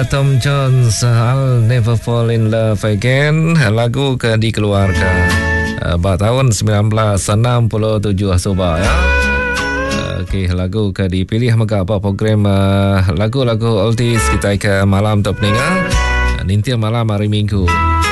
Tom Jones, I'll Never Fall in Love Again. Lagu ke dikeluarkan tahun 1967 Soba ya. Okey, lagu ke dipilih maka apa program lagu-lagu oldies kita ke malam top ninga. Nintir malam hari Minggu.